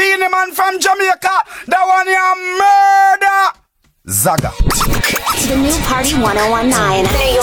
Beenie Man from Jamaica, that one you murder. Zaga. The new Party 1019. New